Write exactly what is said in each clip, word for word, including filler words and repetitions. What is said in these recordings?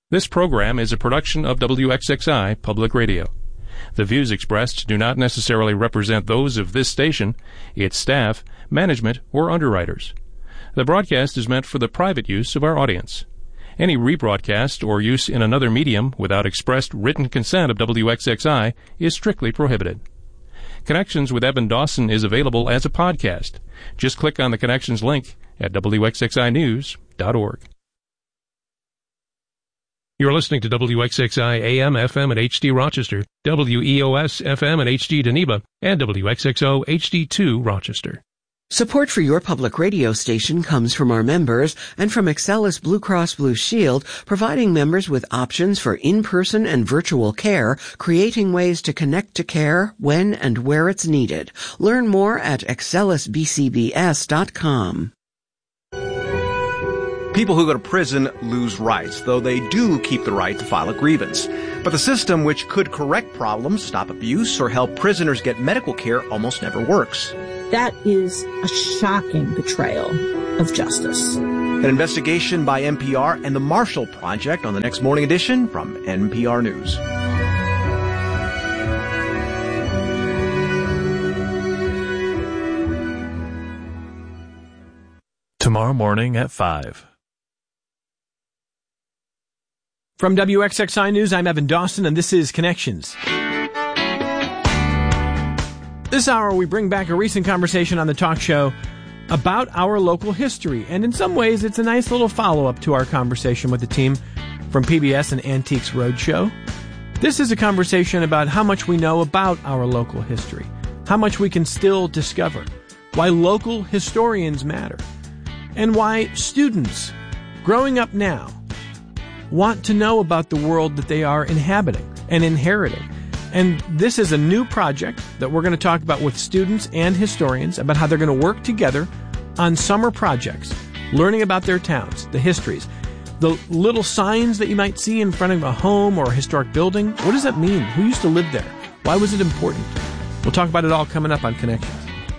This program is a production of W X X I Public Radio. The views expressed do not necessarily represent those of this station, its staff, management, or underwriters. The broadcast is meant for the private use of our audience. Any rebroadcast or use in another medium without expressed written consent of W X X I is strictly prohibited. Connections with Evan Dawson is available as a podcast. Just click on the Connections link at W X X I news dot org. You're listening to W X X I A M, F M at H D Rochester, W E O S F M at H D Geneva, and W X X O H D two Rochester. Support for your public radio station comes from our members and from Excellus Blue Cross Blue Shield, providing members with options for in-person and virtual care, creating ways to connect to care when and where it's needed. Learn more at excellus b c b s dot com. People who go to prison lose rights, though they do keep the right to file a grievance. But the system, which could correct problems, stop abuse, or help prisoners get medical care, almost never works. That is a shocking betrayal of justice. An investigation by N P R and the Marshall Project on the next Morning Edition from N P R News. Tomorrow morning at five. From W X X I News, I'm Evan Dawson, and this is Connections. This hour, we bring back a recent conversation on the talk show about our local history, and in some ways, it's a nice little follow-up to our conversation with the team from P B S and Antiques Roadshow. This is a conversation about how much we know about our local history, how much we can still discover, why local historians matter, and why students growing up now want to know about the world that they are inhabiting and inheriting. And this is a new project that we're going to talk about with students and historians about how they're going to work together on summer projects, learning about their towns, the histories, the little signs that you might see in front of a home or a historic building. What does that mean? Who used to live there? Why was it important? We'll talk about it all coming up on Connections.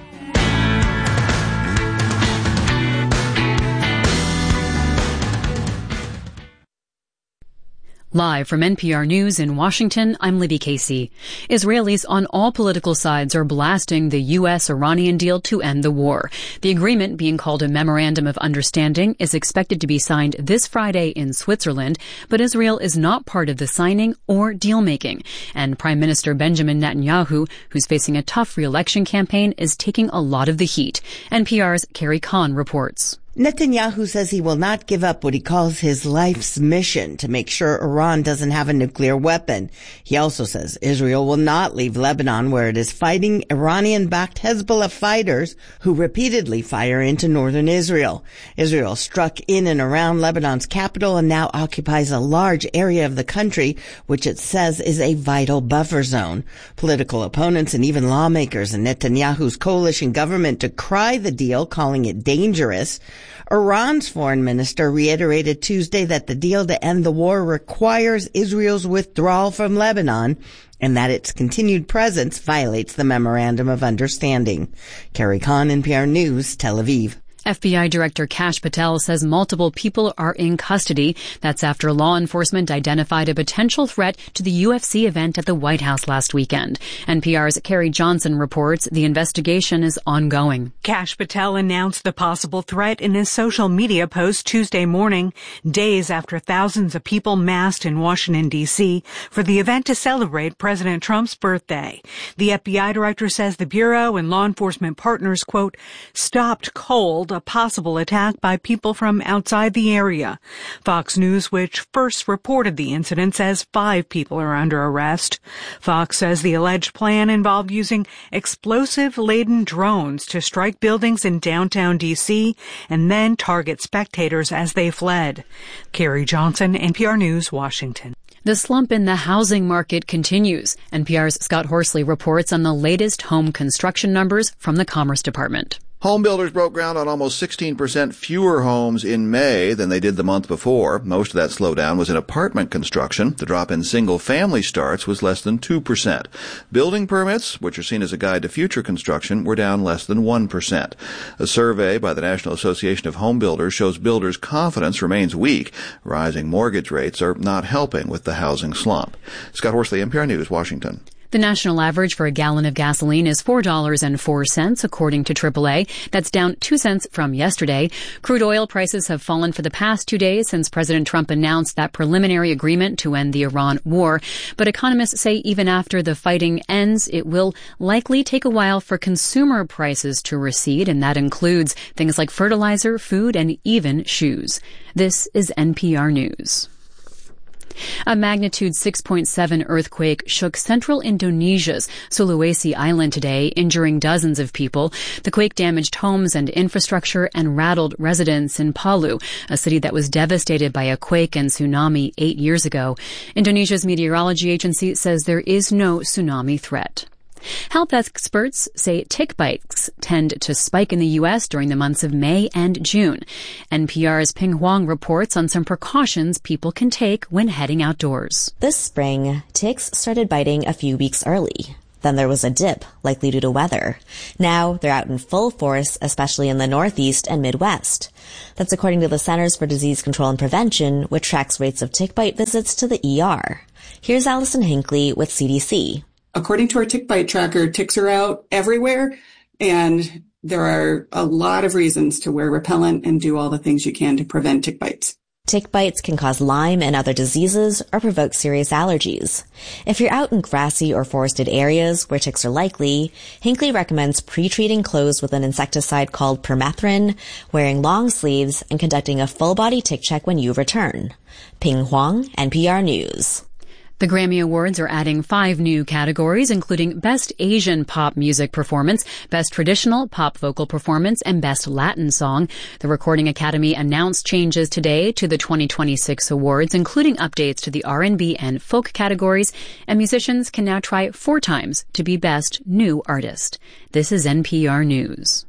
Live from N P R News in Washington, I'm Libby Casey. Israelis on all political sides are blasting the U S Iranian deal to end the war. The agreement, being called a Memorandum of Understanding, is expected to be signed this Friday in Switzerland, but Israel is not part of the signing or deal-making. And Prime Minister Benjamin Netanyahu, who's facing a tough re-election campaign, is taking a lot of the heat. N P R's Carrie Kahn reports. Netanyahu says he will not give up what he calls his life's mission to make sure Iran doesn't have a nuclear weapon. He also says Israel will not leave Lebanon, where it is fighting Iranian-backed Hezbollah fighters who repeatedly fire into northern Israel. Israel struck in and around Lebanon's capital and now occupies a large area of the country, which it says is a vital buffer zone. Political opponents and even lawmakers in Netanyahu's coalition government decry the deal, calling it dangerous. Iran's foreign minister reiterated Tuesday that the deal to end the war requires Israel's withdrawal from Lebanon and that its continued presence violates the Memorandum of Understanding. Carrie Kahn, N P R News, Tel Aviv. F B I Director Kash Patel says multiple people are in custody. That's after law enforcement identified a potential threat to the U F C event at the White House last weekend. N P R's Carrie Johnson reports the investigation is ongoing. Kash Patel announced the possible threat in his social media post Tuesday morning, days after thousands of people massed in Washington, D C for the event to celebrate President Trump's birthday. The F B I director says the Bureau and law enforcement partners, quote, stopped cold a possible attack by people from outside the area. Fox News, which first reported the incident, says five people are under arrest. Fox says the alleged plan involved using explosive-laden drones to strike buildings in downtown D C and then target spectators as they fled. Carrie Johnson, N P R News, Washington. The slump in the housing market continues. N P R's Scott Horsley reports on the latest home construction numbers from the Commerce Department. Home builders broke ground on almost sixteen percent fewer homes in May than they did the month before. Most of that slowdown was in apartment construction. The drop in single-family starts was less than two percent. Building permits, which are seen as a guide to future construction, were down less than one percent. A survey by the National Association of Home Builders shows builders' confidence remains weak. Rising mortgage rates are not helping with the housing slump. Scott Horsley, N P R News, Washington. The national average for a gallon of gasoline is four dollars and four cents, according to triple A. That's down two cents from yesterday. Crude oil prices have fallen for the past two days since President Trump announced that preliminary agreement to end the Iran war. But economists say even after the fighting ends, it will likely take a while for consumer prices to recede, and that includes things like fertilizer, food, and even shoes. This is N P R News. A magnitude six point seven earthquake shook central Indonesia's Sulawesi Island today, injuring dozens of people. The quake damaged homes and infrastructure and rattled residents in Palu, a city that was devastated by a quake and tsunami eight years ago. Indonesia's meteorology agency says there is no tsunami threat. Health experts say tick bites tend to spike in the U S during the months of May and June. N P R's Ping Huang reports on some precautions people can take when heading outdoors. This spring, ticks started biting a few weeks early. Then there was a dip, likely due to weather. Now they're out in full force, especially in the Northeast and Midwest. That's according to the Centers for Disease Control and Prevention, which tracks rates of tick bite visits to the E R. Here's Allison Hinckley with C D C. According to our tick bite tracker, ticks are out everywhere, and there are a lot of reasons to wear repellent and do all the things you can to prevent tick bites. Tick bites can cause Lyme and other diseases or provoke serious allergies. If you're out in grassy or forested areas where ticks are likely, Hinckley recommends pre-treating clothes with an insecticide called permethrin, wearing long sleeves, and conducting a full-body tick check when you return. Ping Huang, N P R News. The Grammy Awards are adding five new categories, including Best Asian Pop Music Performance, Best Traditional Pop Vocal Performance, and Best Latin Song. The Recording Academy announced changes today to the twenty twenty-six awards, including updates to the R and B and folk categories, and musicians can now try four times to be Best New Artist. This is N P R News.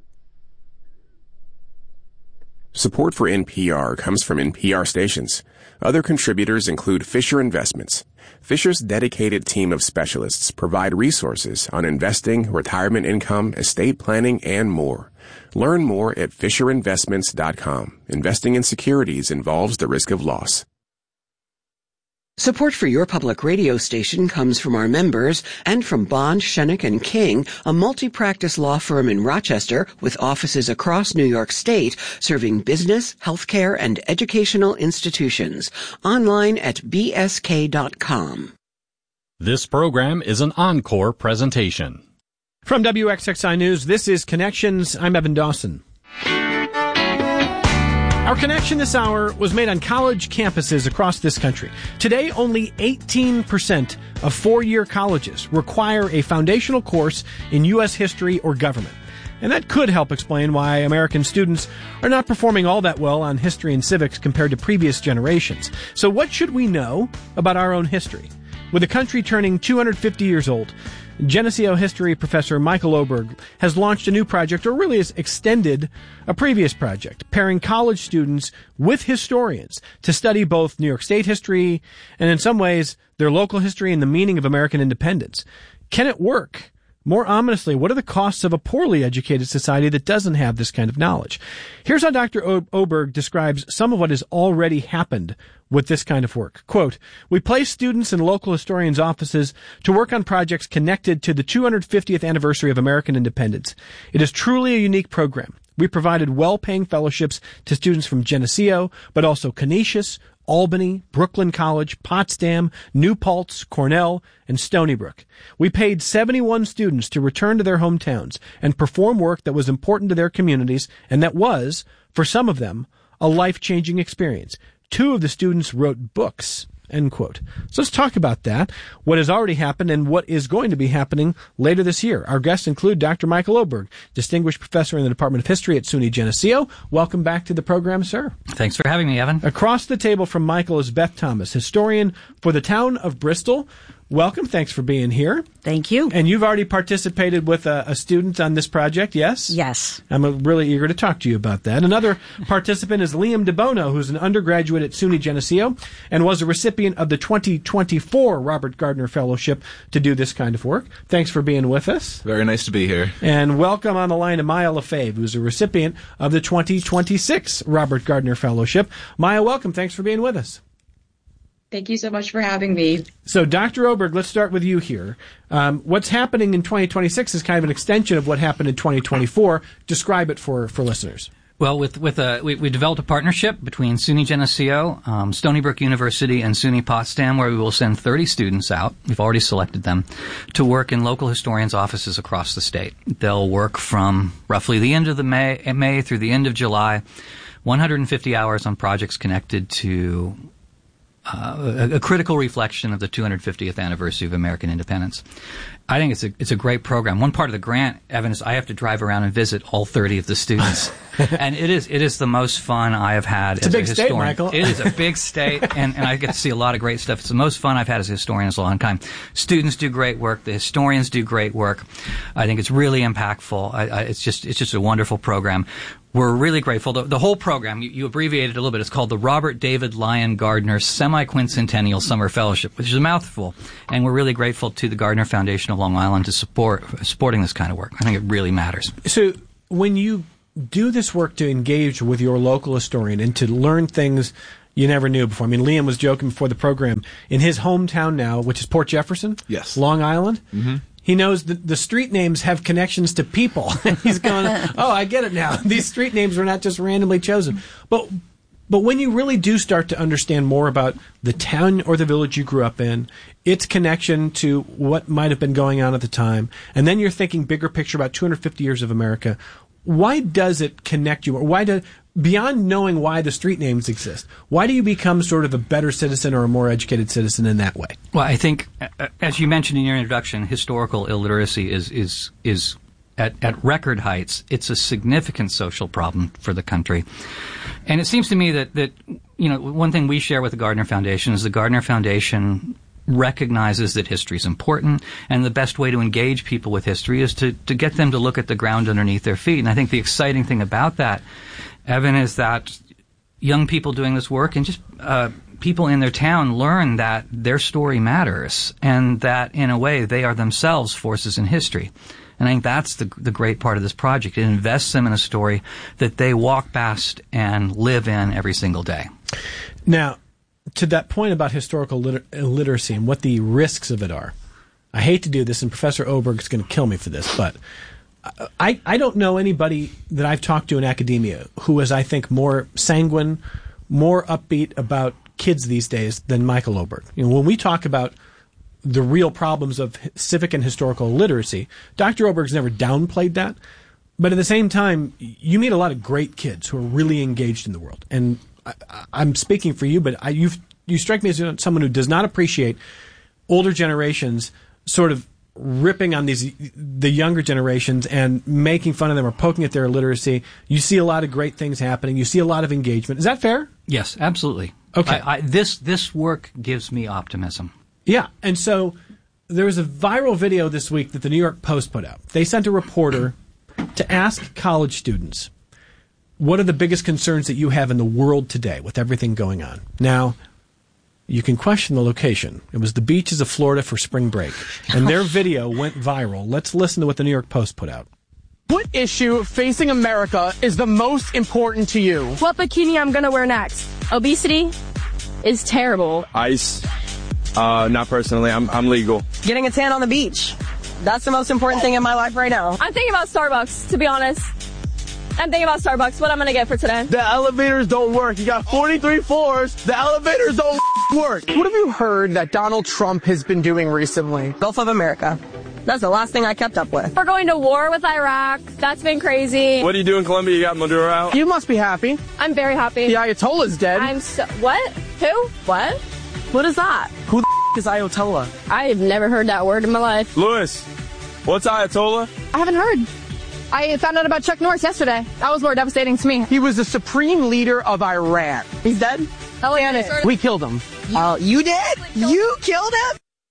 Support for N P R comes from N P R stations. Other contributors include Fisher Investments. Fisher's dedicated team of specialists provide resources on investing, retirement income, estate planning, and more. Learn more at fisher investments dot com. Investing in securities involves the risk of loss. Support for your public radio station comes from our members and from Bond, Schoeneck and King, a multi-practice law firm in Rochester with offices across New York State, serving business, healthcare, and educational institutions. Online at b s k dot com. This program is an encore presentation. From W X X I News, this is Connections. I'm Evan Dawson. Our connection this hour was made on college campuses across this country. Today, only eighteen percent of four-year colleges require a foundational course in U S history or government. And that could help explain why American students are not performing all that well on history and civics compared to previous generations. So what should we know about our own history? With the country turning two hundred fifty years old, Geneseo history professor Michael Oberg has launched a new project, or really has extended a previous project, pairing college students with historians to study both New York State history and, in some ways, their local history and the meaning of American independence. Can it work? More ominously, what are the costs of a poorly educated society that doesn't have this kind of knowledge? Here's how Doctor O- Oberg describes some of what has already happened with this kind of work. Quote, "We place students in local historians' offices to work on projects connected to the two hundred fiftieth anniversary of American independence. It is truly a unique program. We provided well-paying fellowships to students from Geneseo, but also Canisius, Albany, Brooklyn College, Potsdam, New Paltz, Cornell, and Stony Brook. We paid seventy-one students to return to their hometowns and perform work that was important to their communities and that was, for some of them, a life-changing experience. Two of the students wrote books." End quote. So let's talk about that, what has already happened and what is going to be happening later this year. Our guests include Doctor Michael Oberg, Distinguished Professor in the Department of History at SUNY Geneseo. Welcome back to the program, sir. Thanks for having me, Evan. Across the table from Michael is Beth Thomas, historian for the town of Bristol. welcome. Thanks for being here. Thank you. And you've already participated with a, a student on this project, yes? Yes. I'm uh, really eager to talk to you about that. Another participant is Liam DeBono, who's an undergraduate at SUNY Geneseo and was a recipient of the twenty twenty-four Robert Gardner Fellowship to do this kind of work. Thanks for being with us. Very nice to be here. And welcome on the line to Maya Lefebvre, who's a recipient of the twenty twenty-six Robert Gardner Fellowship. Maya, welcome. Thanks for being with us. Thank you so much for having me. So, Doctor Oberg, let's start with you here. Um, what's happening in twenty twenty-six is kind of an extension of what happened in twenty twenty-four. Describe it for, for listeners. Well, with with a we, we developed a partnership between SUNY Geneseo, um, Stony Brook University, and SUNY Potsdam, where we will send thirty students out. We've already selected them to work in local historians' offices across the state. They'll work from roughly the end of the May May through the end of July, one hundred fifty hours on projects connected to Uh, a, a critical reflection of the two hundred fiftieth anniversary of American independence. I think it's a it's a great program. One part of the grant, Evan, is I have to drive around and visit all thirty of the students, and it is it is the most fun I have had it's as a big a historian. State, Michael. It is a big state, and, and I get to see a lot of great stuff. It's the most fun I've had as a historian in a long time. Students do great work. The historians do great work. I think it's really impactful. I, I, it's just it's just a wonderful program. We're really grateful. The, the whole program, you, you abbreviated it a little bit. It's called the Robert David Lyon Gardner Semi-Quincentennial Summer Fellowship, which is a mouthful. And we're really grateful to the Gardner Foundation of Long Island to support supporting this kind of work. I think it really matters. So when you do this work to engage with your local historian and to learn things you never knew before. I mean, Liam was joking before the program. In his hometown now, which is Port Jefferson, yes, Long Island, mm-hmm. he knows that the street names have connections to people. He's going, oh, I get it now. These street names were not just randomly chosen. But but when you really do start to understand more about the town or the village you grew up in, its connection to what might have been going on at the time, and then you're thinking bigger picture about two hundred fifty years of America, why does it connect you? Or why do, beyond knowing why the street names exist, why do you become sort of a better citizen or a more educated citizen in that way? Well, I think, uh, as you mentioned in your introduction, historical illiteracy is is is at, at record heights. It's a significant social problem for the country. And it seems to me that, that, you know, one thing we share with the Gardner Foundation is the Gardner Foundation recognizes that history is important, and the best way to engage people with history is to, to get them to look at the ground underneath their feet. And I think the exciting thing about that, Evan, is that young people doing this work and just uh, people in their town learn that their story matters and that, in a way, they are themselves forces in history. And I think that's the the great part of this project. It invests them in a story that they walk past and live in every single day. Now, to that point about historical liter- illiteracy and what the risks of it are, I hate to do this, and Professor Oberg is going to kill me for this, but I, I don't know anybody that I've talked to in academia who is, I think, more sanguine, more upbeat about kids these days than Michael Oberg. You know, when we talk about the real problems of civic and historical literacy, Doctor Oberg's never downplayed that, but at the same time, you meet a lot of great kids who are really engaged in the world. And I, I'm speaking for you, but I, you've, you strike me as someone who does not appreciate older generations sort of ripping on these the younger generations and making fun of them or poking at their illiteracy. You see a lot of great things happening. You see a lot of engagement. Is that fair? Yes, absolutely. Okay. I, I, this this work gives me optimism. Yeah, and so there was a viral video this week that the New York Post put out. They sent a reporter to ask college students, what are the biggest concerns that you have in the world today with everything going on? Now, you can question the location. It was the beaches of Florida for spring break, and their video went viral. Let's listen to what the New York Post put out. What issue facing America is the most important to you? What bikini I'm gonna wear next? Obesity is terrible. Ice. Uh, not personally. I'm I'm legal. Getting a tan on the beach. That's the most important thing in my life right now. I'm thinking about Starbucks, to be honest. I'm thinking about Starbucks. What I'm gonna get for today? The elevators don't work. You got forty-three floors. The elevators don't work. What have you heard that Donald Trump has been doing recently? Gulf of America. That's the last thing I kept up with. We're going to war with Iraq. That's been crazy. What do you do in Colombia? You got Maduro out? You must be happy. I'm very happy. The Ayatollah's dead. I'm so... What? Who? What? What is that? Who the f*** is Ayatollah? I've never heard that word in my life. Lewis, what's Ayatollah? I haven't heard. I found out about Chuck Norris yesterday. That was more devastating to me. He was the supreme leader of Iran. He's dead? Hell yeah. We killed him. Uh, you did? You killed him?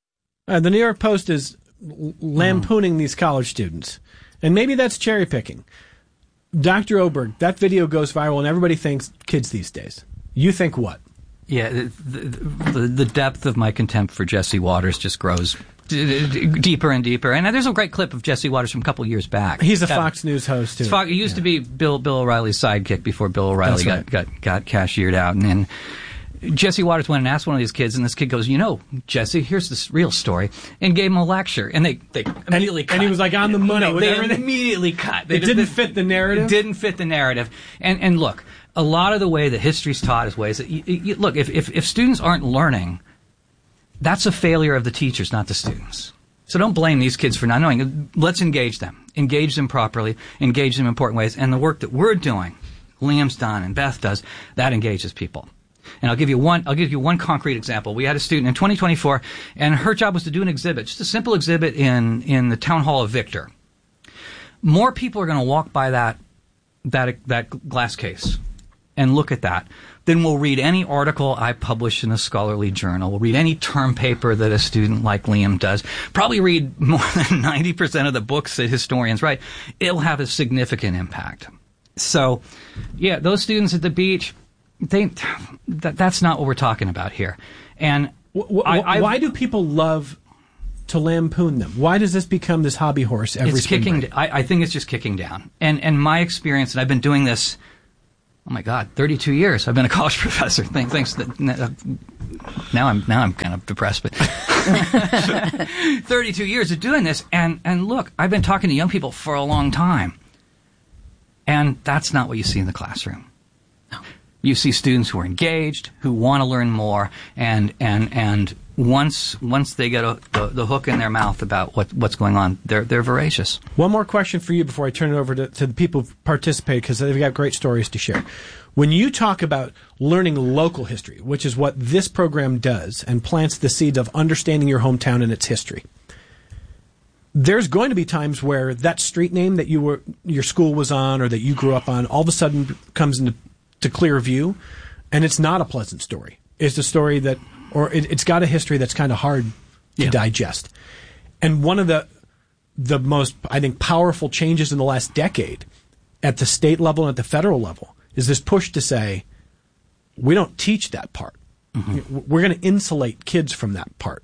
Uh, the New York Post is lampooning these college students. And maybe that's cherry picking. Doctor Oberg, that video goes viral and everybody thinks kids these days. You think what? Yeah, the, the, the depth of my contempt for Jesse Waters just grows d- d- deeper and deeper. And there's a great clip of Jesse Waters from a couple of years back. He's a that, Fox News host, too. Fox, he used yeah. to be Bill Bill O'Reilly's sidekick before Bill O'Reilly got, right. got, got cashiered out. And then Jesse Waters went and asked one of these kids, and this kid goes, you know, Jesse, here's this real story, and gave him a lecture. And they, they immediately and, cut. And he was like, on the money. No, they immediately cut. They it didn't they, fit the narrative? It didn't fit the narrative. And, and look, a lot of the way that history's taught is ways that, you, you, look, if, if, if students aren't learning, that's a failure of the teachers, not the students. So don't blame these kids for not knowing. Let's engage them. Engage them properly. Engage them in important ways. And the work that we're doing, Liam's done and Beth does, that engages people. And I'll give you one, I'll give you one concrete example. We had a student in twenty twenty-four, and her job was to do an exhibit, just a simple exhibit in, in the town hall of Victor. More people are going to walk by that, that, that glass case and look at that than will read any article I publish in a scholarly journal, will read any term paper that a student like Liam does, probably read more than ninety percent of the books that historians write. It'll have a significant impact. So, yeah, those students at the beach, they, that, that's not what we're talking about here. And w- w- I, why do people love to lampoon them? Why does this become this hobby horse every it's spring kicking. break? I, I think it's just kicking down. And and my experience, and I've been doing this, oh my God, thirty-two years. I've been a college professor. Thanks. thanks to, now I'm now I'm kind of depressed, but thirty-two years of doing this. And and look, I've been talking to young people for a long time, and that's not what you see in the classroom. You see students who are engaged, who want to learn more, and and and once once they get a, the, the hook in their mouth about what what's going on, they're they're voracious. One more question for you before I turn it over to, to the people who participate, because they've got great stories to share. When you talk about learning local history, which is what this program does, and plants the seeds of understanding your hometown and its history, there's going to be times where that street name that you were your school was on or that you grew up on all of a sudden comes into to clear view, and it's not a pleasant story. It's a story that, or it, it's got a history that's kind of hard to yeah. digest. And one of the the most, I think, powerful changes in the last decade at the state level and at the federal level is this push to say, we don't teach that part. Mm-hmm. We're going to insulate kids from that part.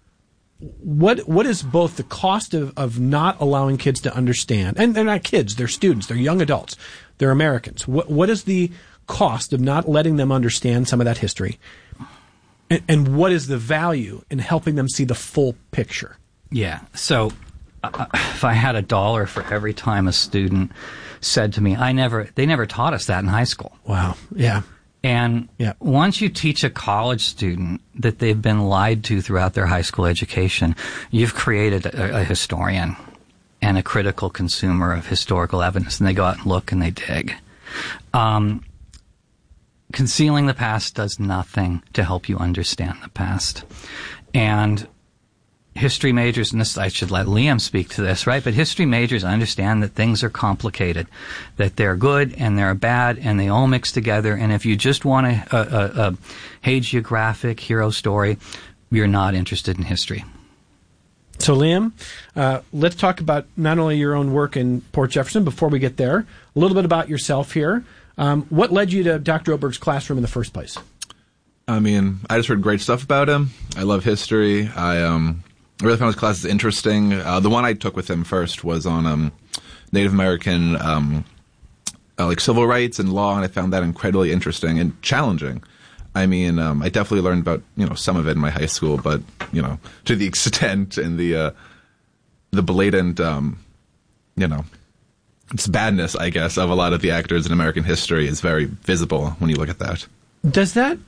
What what is both the cost of, of not allowing kids to understand, and they're not kids, they're students, they're young adults, they're Americans. What what is the cost of not letting them understand some of that history? And, and what is the value in helping them see the full picture? Yeah. So uh, if I had a dollar for every time a student said to me, I never, they never taught us that in high school. Wow. Yeah. And yeah. once you teach a college student that they've been lied to throughout their high school education, you've created a, a historian and a critical consumer of historical evidence, and they go out and look and they dig. Um, concealing the past does nothing to help you understand the past. And history majors, and this I should let Liam speak to this, right? But history majors understand that things are complicated, that they're good and they're bad, and they all mix together. And if you just want a, a, a, a hagiographic hero story, you're not interested in history. So, Liam, uh, let's talk about not only your own work in Port Jefferson. Before we get there, a little bit about yourself here. Um, what led you to Doctor Oberg's classroom in the first place? I mean, I just heard great stuff about him. I love history. I um. I really found his classes interesting. Uh, the one I took with him first was on um, Native American um, uh, like civil rights and law, and I found that incredibly interesting and challenging. I mean, um, I definitely learned about you know some of it in my high school, but you know to the extent and the uh, the blatant um, you know it's badness, I guess, of a lot of the actors in American history is very visible when you look at that. Does that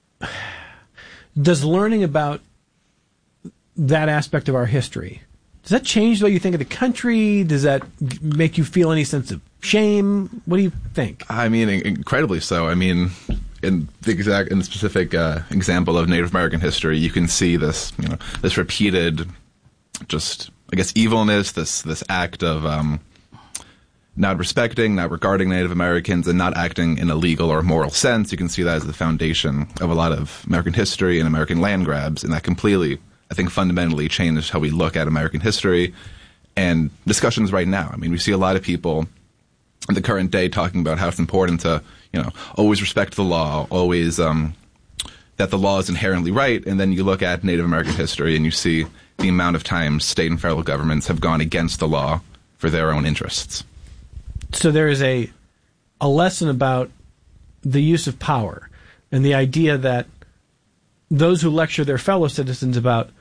does learning about that aspect of our history, does that change the way you think of the country? Does that make you feel any sense of shame? What do you think? I mean, incredibly so. I mean, in the exact, in the specific uh, example of Native American history, you can see this, you know, this repeated, just I guess, evilness. This this act of um, not respecting, not regarding Native Americans, and not acting in a legal or moral sense. You can see that as the foundation of a lot of American history and American land grabs, and that completely I think, fundamentally changed how we look at American history and discussions right now. I mean, we see a lot of people in the current day talking about how it's important to, you know, always respect the law, always um, that the law is inherently right. And then you look at Native American history and you see the amount of times state and federal governments have gone against the law for their own interests. So there is a a lesson about the use of power and the idea that those who lecture their fellow citizens about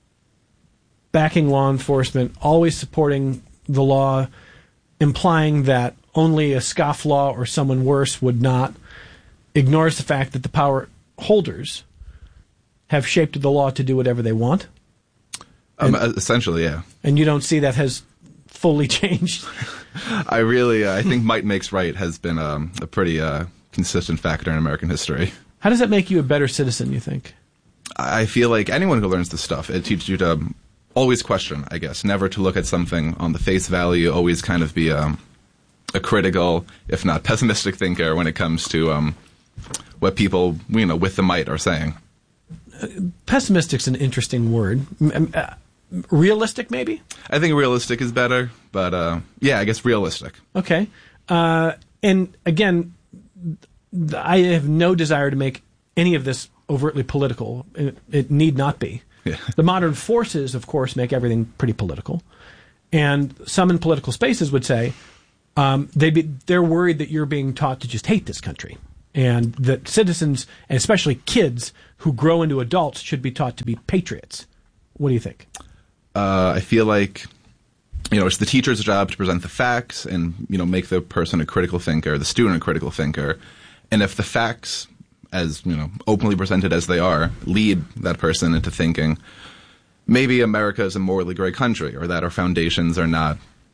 backing law enforcement, always supporting the law, implying that only a scofflaw or someone worse would not, ignores the fact that the power holders have shaped the law to do whatever they want. Um, essentially, yeah. And you don't see that has fully changed? I really, uh, I think might makes right has been um, a pretty uh, consistent factor in American history. How does that make you a better citizen, you think? I feel like anyone who learns this stuff, it teaches you to always question, I guess, never to look at something on the face value, always kind of be um, a critical, if not pessimistic thinker when it comes to um, what people, you know, with the might are saying. Uh, pessimistic's an interesting word. Uh, realistic, maybe? I think realistic is better, but uh, yeah, I guess realistic. Okay. Uh, and again, I have no desire to make any of this overtly political. It, it need not be. Yeah. The modern forces, of course, make everything pretty political. And some in political spaces would say um, they'd be, they're worried that you're being taught to just hate this country. And that citizens, and especially kids who grow into adults, should be taught to be patriots. What do you think? Uh, I feel like, you know, it's the teacher's job to present the facts and, you know, make the person a critical thinker, the student a critical thinker. And if the facts, as, you know, openly presented as they are, lead that person into thinking maybe America is a morally great country, or that our foundations are not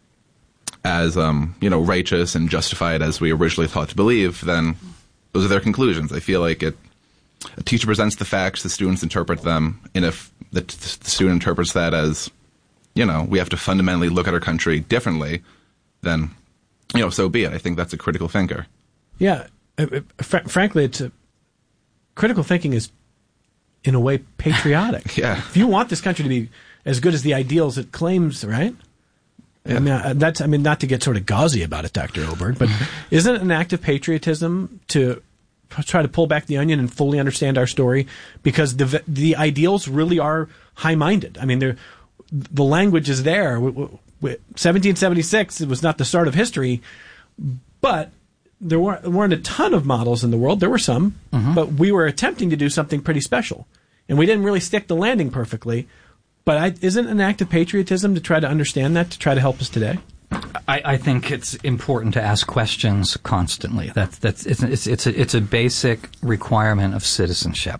as, um, you know, righteous and justified as we originally thought to believe, then those are their conclusions. I feel like it, a teacher presents the facts, the students interpret them, and if the, the student interprets that as, you know, we have to fundamentally look at our country differently, then, you know, so be it. I think that's a critical thinker. Yeah. Fr- frankly, it's a, critical thinking is, in a way, patriotic. Yeah. If you want this country to be as good as the ideals it claims, right? Yeah. I mean, that's, I mean, not to get sort of gauzy about it, Doctor Oberg, but isn't it an act of patriotism to try to pull back the onion and fully understand our story? Because the the ideals really are high-minded. I mean, they're, the language is there. seventeen seventy-six, it was not the start of history, but there weren't, weren't a ton of models in the world. There were some, mm-hmm. but we were attempting to do something pretty special. And we didn't really stick the landing perfectly. But I, isn't it an act of patriotism to try to understand that, to try to help us today? I, I think it's important to ask questions constantly. That's that's it's it's it's a, it's a basic requirement of citizenship.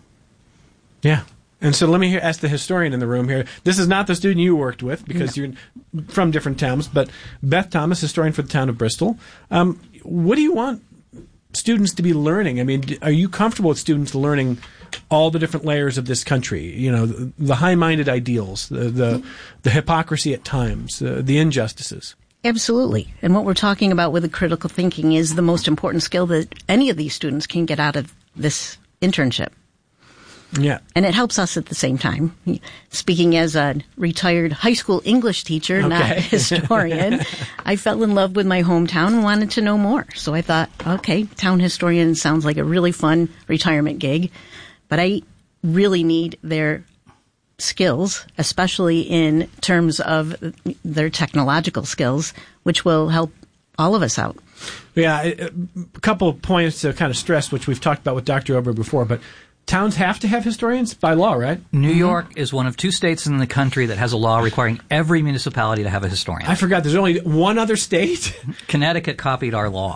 Yeah. And so let me hear, ask the historian in the room here. This is not the student you worked with because no. you're from different towns, but Beth Thomas, historian for the town of Bristol. Um, what do you want students to be learning? I mean, are you comfortable with students learning all the different layers of this country? You know, the, the high-minded ideals, the the, the hypocrisy at times, uh, the injustices. Absolutely. And what we're talking about with the critical thinking is the most important skill that any of these students can get out of this internship. Yeah. And it helps us at the same time. Speaking as a retired high school English teacher, okay. not a historian, I fell in love with my hometown and wanted to know more. So I thought, okay, town historian sounds like a really fun retirement gig, but I really need their skills, especially in terms of their technological skills, which will help all of us out. Yeah, a couple of points to kind of stress, which we've talked about with Doctor Oberg before, but towns have to have historians by law, right? New York is one of two states in the country that has a law requiring every municipality to have a historian. I forgot. There's only one other state? Connecticut copied our law.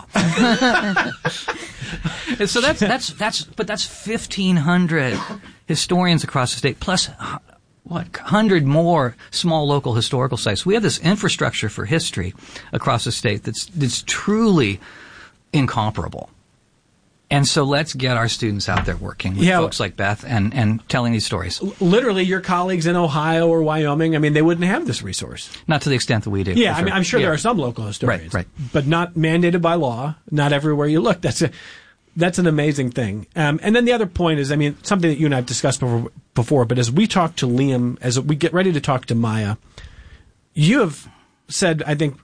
So that's that's that's but that's fifteen hundred historians across the state, plus what, one hundred more small local historical sites. We have this infrastructure for history across the state that's that's truly incomparable. And so let's get our students out there working with yeah. folks like Beth and, and telling these stories. Literally, your colleagues in Ohio or Wyoming, I mean, they wouldn't have this resource. Not to the extent that we do. Yeah, I sure. mean, I'm sure yeah. there are some local historians. Right, right. But not mandated by law, not everywhere you look. That's a, that's an amazing thing. Um, and then the other point is, I mean, something that you and I have discussed before, before, but as we talk to Liam, as we get ready to talk to Maya, you have said, I think,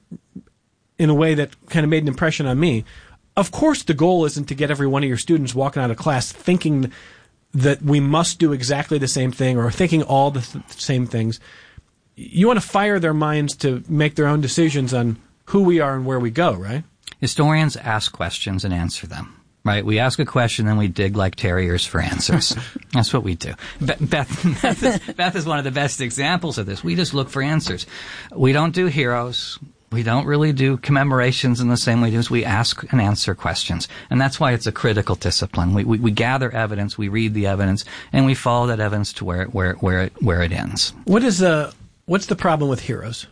in a way that kind of made an impression on me, of course the goal isn't to get every one of your students walking out of class thinking that we must do exactly the same thing or thinking all the th- same things. You want to fire their minds to make their own decisions on who we are and where we go, right? Historians ask questions and answer them, right? We ask a question, then we dig like terriers for answers. That's what we do. Beth, Beth, is, Beth is one of the best examples of this. We just look for answers. We don't do heroes. We don't really do commemorations in the same way as we ask and answer questions. And that's why it's a critical discipline. We, we, we gather evidence, we read the evidence, and we follow that evidence to where it, where, where it, where it ends. What is uh, what's the problem with heroes?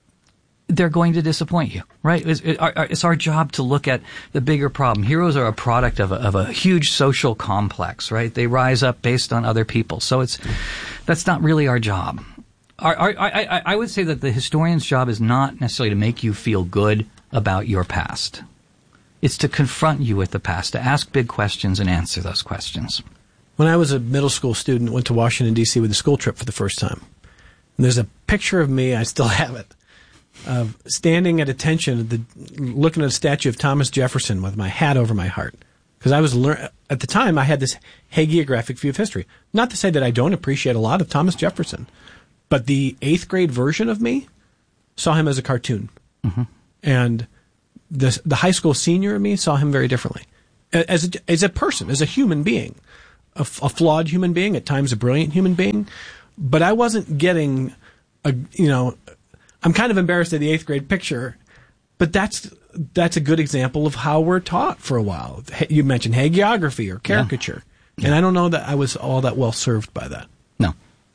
They're going to disappoint you, right? It's, it, our, it's our job to look at the bigger problem. Heroes are a product of a, of a huge social complex, right? They rise up based on other people. So it's, that's not really our job. Our, our, I, I would say that the historian's job is not necessarily to make you feel good about your past. It's to confront you with the past, to ask big questions and answer those questions. When I was a middle school student, went to Washington, D C with a school trip for the first time. And there's a picture of me, I still have it, of standing at attention, the, looking at a statue of Thomas Jefferson with my hat over my heart. Because I was lear- at the time, I had this hagiographic view of history. Not to say that I don't appreciate a lot of Thomas Jefferson, but the eighth grade version of me saw him as a cartoon. Mm-hmm. And the the high school senior of me saw him very differently. As a, as a person, as a human being. A, f- a flawed human being, at times a brilliant human being. But I wasn't getting, a you know... I'm kind of embarrassed at the eighth grade picture, but that's that's a good example of how we're taught for a while. You mentioned hagiography or caricature, yeah. And I don't know that I was all that well served by that. No,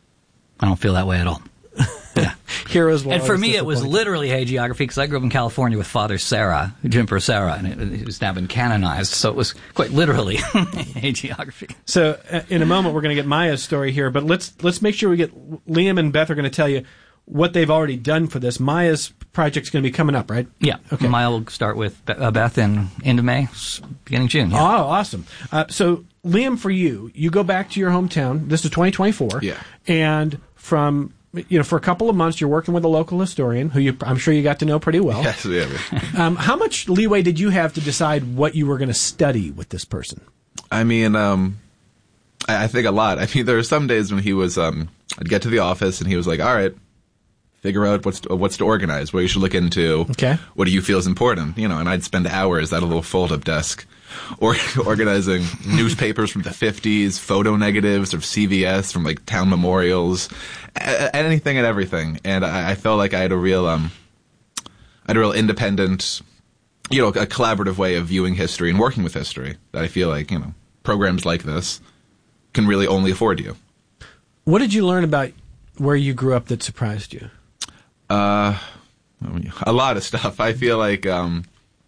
I don't feel that way at all. Yeah. Heroes. And for me, it was literally hagiography because I grew up in California with Father Serra, Juniper Serra, and it, it was now been canonized, so it was quite literally hagiography. So, uh, in a moment, we're going to get Maya's story here, but let's let's make sure we get Liam and Beth are going to tell you what they've already done for this. Maya's project's going to be coming up, right? Yeah. Okay. Maya will start with uh, Beth in end of May, beginning June. Yeah. Oh, awesome. Uh, so, Liam, for you, you go back to your hometown. This is twenty twenty-four. Yeah. And from, you know, for a couple of months, you're working with a local historian who you, I'm sure you got to know pretty well. Yes, yeah. um, how much leeway did you have to decide what you were going to study with this person? I mean, um, I, I think a lot. I mean, there were some days when he was, um, I'd get to the office and he was like, all right, figure out what's to, what's to organize, what you should look into. Okay. What do you feel is important? You know, and I'd spend hours at a little fold-up desk or organizing newspapers from the fifties, photo negatives of C V S from like town memorials, a- anything and everything. And I, I felt like I had a real, um, I had a real independent, you know, a collaborative way of viewing history and working with history that I feel like, you know, programs like this can really only afford you. What did you learn about where you grew up that surprised you? Uh, I mean, a lot of stuff. I feel like, um,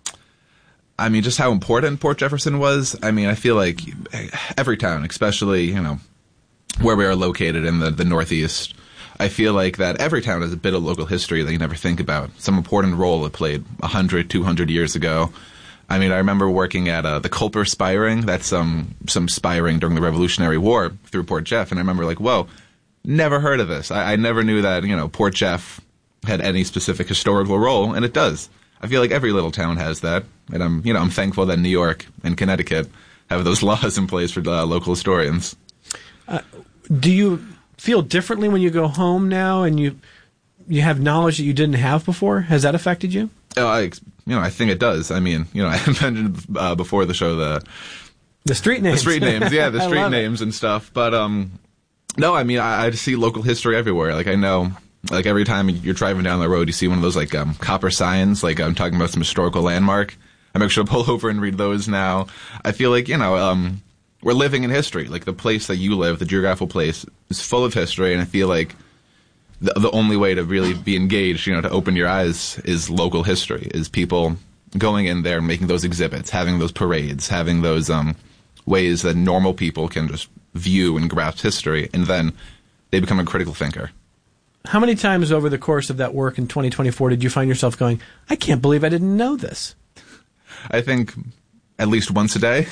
I mean, just how important Port Jefferson was. I mean, I feel like every town, especially, you know, where we are located in the, the Northeast, I feel like that every town has a bit of local history that you never think about. Some important role it played one hundred, two hundred years ago. I mean, I remember working at uh, the Culper Spiring. That's um, some spiring during the Revolutionary War through Port Jeff. And I remember like, whoa, never heard of this. I, I never knew that, you know, Port Jeff had any specific historical role, and it does. I feel like every little town has that, and I'm, you know, I'm thankful that New York and Connecticut have those laws in place for uh, local historians. Uh, do you feel differently when you go home now, and you you have knowledge that you didn't have before? Has that affected you? Oh, I, you know, I think it does. I mean, you know, I mentioned uh, before the show the the street names, the street names, yeah, the I street love names it. and stuff. But um, no, I mean, I, I see local history everywhere. Like I know. Like every time you're driving down the road, you see one of those like um, copper signs, like I'm talking about some historical landmark. I make sure to pull over and read those now. I feel like, you know, um, we're living in history. Like the place that you live, the geographical place, is full of history. And I feel like the, the only way to really be engaged, you know, to open your eyes is local history, is people going in there and making those exhibits, having those parades, having those um, ways that normal people can just view and grasp history. And then they become a critical thinker. How many times over the course of that work in twenty twenty-four did you find yourself going, I can't believe I didn't know this? I think at least once a day.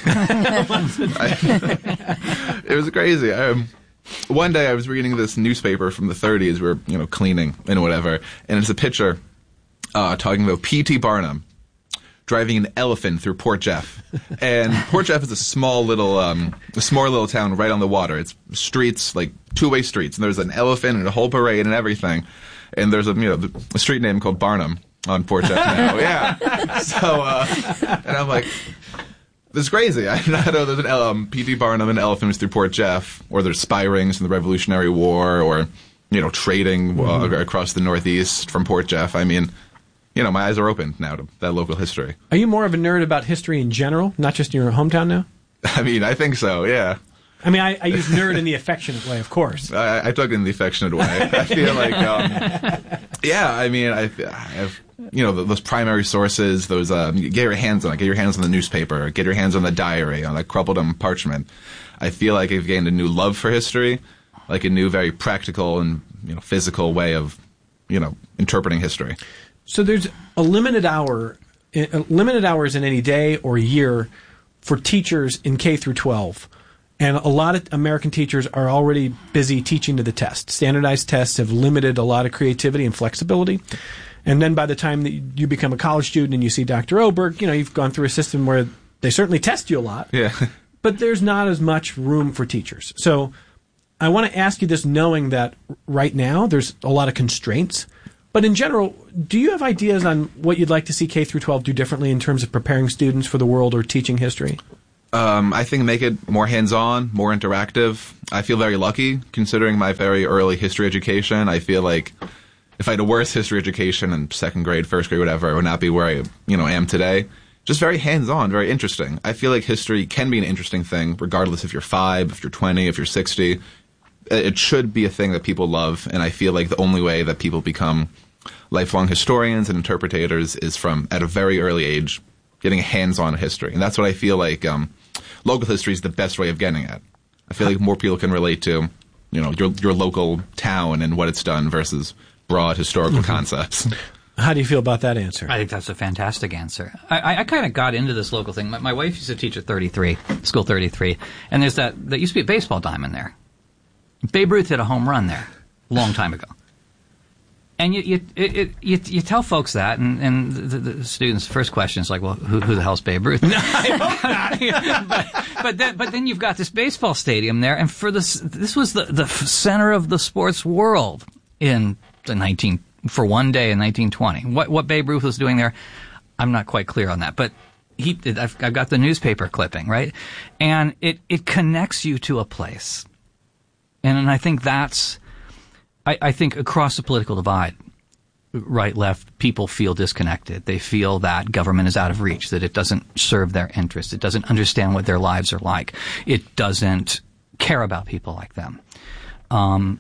I, it was crazy. Um, one day I was reading this newspaper from the thirties. We were, you know, cleaning and whatever, and it's a picture uh, talking about P T Barnum driving an elephant through Port Jeff. And Port Jeff is a small little, um, a small little town right on the water. It's streets, like two-way streets, and there's an elephant and a whole parade and everything. And there's a, you know, a street name called Barnum on Port Jeff now. Yeah. So, uh, and I'm like, this is crazy. I know there's an um, P T Barnum and elephants through Port Jeff, or there's spy rings from the Revolutionary War, or, you know, trading uh, mm-hmm. across the Northeast from Port Jeff. I mean, you know, my eyes are open now to that local history. Are you more of a nerd about history in general, not just in your hometown now? I mean, I think so, yeah. I mean, I, I use nerd in the affectionate way, of course. I, I took it in the affectionate way. I feel like, um, yeah, I mean, I, I have, you know, those primary sources, those, um, get your hands on it, get your hands on the newspaper, get your hands on the diary, on that crumpled up parchment. I feel like I've gained a new love for history, like a new, very practical and, you know, physical way of, you know, interpreting history. So there's a limited hour, uh, limited hours in any day or year for teachers in K through twelve. And a lot of American teachers are already busy teaching to the test. Standardized tests have limited a lot of creativity and flexibility. And then by the time that you become a college student and you see Doctor Oberg, you know, you've gone through a system where they certainly test you a lot. Yeah. But there's not as much room for teachers. So I want to ask you this knowing that right now there's a lot of constraints. But in general, do you have ideas on what you'd like to see K through twelve do differently in terms of preparing students for the world or teaching history? Um, I think make it more hands-on, more interactive. I feel very lucky considering my very early history education. I feel like if I had a worse history education in second grade, first grade, whatever, I would not be where I, you know, am today. Just very hands-on, very interesting. I feel like history can be an interesting thing, regardless if you're five, if you're twenty, if you're sixty. It should be a thing that people love, and I feel like the only way that people become lifelong historians and interpretators is from, at a very early age, getting hands-on history. And that's what I feel like um, local history is the best way of getting at. I feel like more people can relate to, you know, your your local town and what it's done versus broad historical mm-hmm. concepts. How do you feel about that answer? I think that's a fantastic answer. I, I, I kind of got into this local thing. My, my wife used to teach at thirty-three, School thirty-three, and there's that, there used to be a baseball diamond there. Babe Ruth hit a home run there a long time ago. And you you, it, you you tell folks that, and, and the, the students' first question is like, well, who, who the hell's Babe Ruth? No, I hope not. but, but, then, but then you've got this baseball stadium there, and for this, this was the, the center of the sports world in the nineteen for one day in nineteen twenty. What what Babe Ruth was doing there, I'm not quite clear on that, but he I've, I've got the newspaper clipping, right, and it it connects you to a place, and, and I think that's. I, I think across the political divide, right, left, people feel disconnected. They feel that government is out of reach, that it doesn't serve their interests. It doesn't understand what their lives are like. It doesn't care about people like them. Um,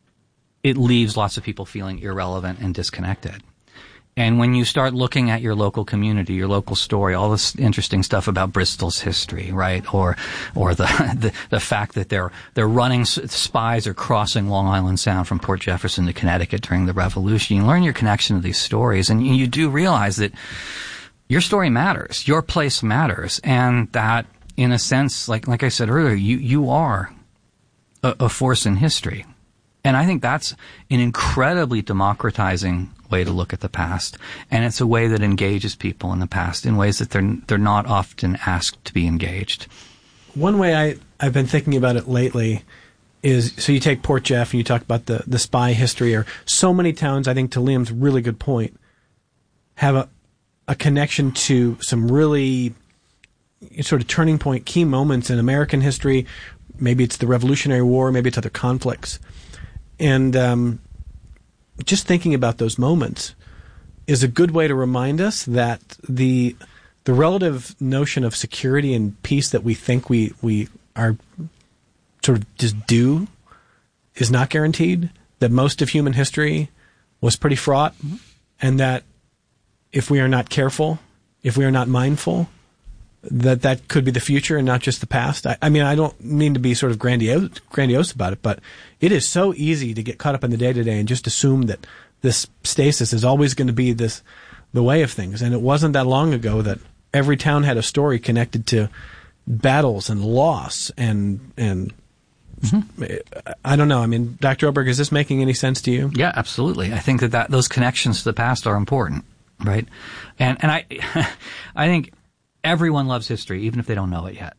it leaves lots of people feeling irrelevant and disconnected. And when you start looking at your local community, your local story, all this interesting stuff about Bristol's history, right, or or the the, the fact that they're they're running spies are crossing Long Island Sound from Port Jefferson to Connecticut during the Revolution, you learn your connection to these stories, and you do realize that your story matters, your place matters, and that in a sense, like like I said earlier, you you are a, a force in history. And I think that's an incredibly democratizing way to look at the past, and it's a way that engages people in the past in ways that they're they're not often asked to be engaged. One way I, I've been thinking about it lately is, so you take Port Jeff and you talk about the, the spy history, or so many towns, I think to Liam's really good point, have a, a connection to some really sort of turning point, key moments in American history. Maybe it's the Revolutionary War, maybe it's other conflicts. And um, just thinking about those moments is a good way to remind us that the the relative notion of security and peace that we think we, we are sort of just due is not guaranteed, that most of human history was pretty fraught, mm-hmm. and that if we are not careful, if we are not mindful, that that could be the future and not just the past. I, I mean, I don't mean to be sort of grandiose, grandiose about it, but it is so easy to get caught up in the day-to-day and just assume that this stasis is always going to be this the way of things. And it wasn't that long ago that every town had a story connected to battles and loss and and mm-hmm. I don't know. I mean, Doctor Oberg, is this making any sense to you? Yeah, absolutely. I think that, that those connections to the past are important, right? And and I I think everyone loves history, even if they don't know it yet.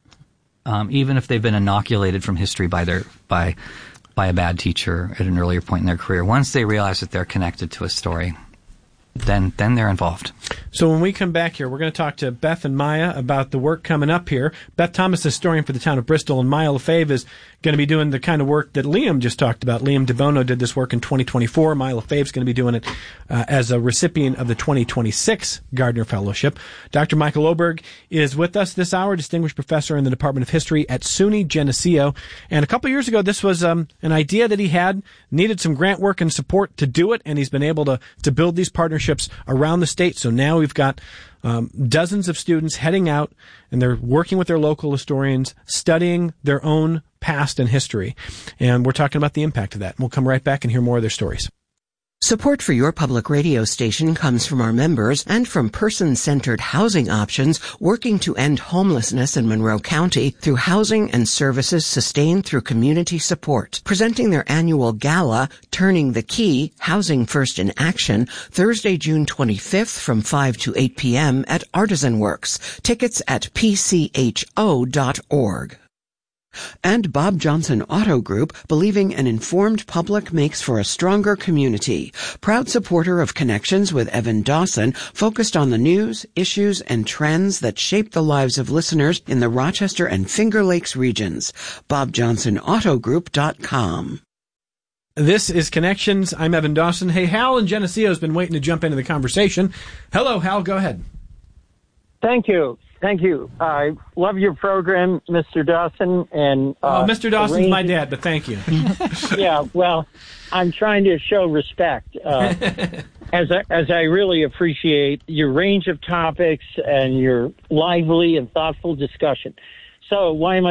Um, even if they've been inoculated from history by their by by a bad teacher at an earlier point in their career. Once they realize that they're connected to a story, then then they're involved. So when we come back here, we're going to talk to Beth and Maya about the work coming up here. Beth Thomas, historian for the town of Bristol, and Maya Lefebvre is going to be doing the kind of work that Liam just talked about. Liam DeBono did this work in twenty twenty-four. Maya Lefebvre is going to be doing it uh, as a recipient of the twenty twenty-six Gardner Fellowship. Doctor Michael Oberg is with us this hour, distinguished professor in the Department of History at SUNY Geneseo. And a couple years ago, this was um, an idea that he had, needed some grant work and support to do it, and he's been able to, to build these partnerships around the state. So now we've got um, dozens of students heading out, and they're working with their local historians, studying their own past and history. And we're talking about the impact of that. We'll come right back and hear more of their stories. Support for your public radio station comes from our members and from person-centered housing options working to end homelessness in Monroe County through housing and services sustained through community support. Presenting their annual gala, Turning the Key, Housing First in Action, Thursday, June twenty-fifth from five to eight p.m. at Artisan Works. Tickets at p c h o dot org. And Bob Johnson Auto Group, believing an informed public makes for a stronger community. Proud supporter of Connections with Evan Dawson, focused on the news, issues, and trends that shape the lives of listeners in the Rochester and Finger Lakes regions. bob johnson auto group dot com. This is Connections. I'm Evan Dawson. Hey, Hal in Geneseo has been waiting to jump into the conversation. Hello, Hal. Go ahead. Thank you. Thank you. I love your program, Mister Dawson. And uh, oh, Mister Dawson's my dad, but thank you. Yeah, well, I'm trying to show respect, uh, as I, as I really appreciate your range of topics and your lively and thoughtful discussion. So why am I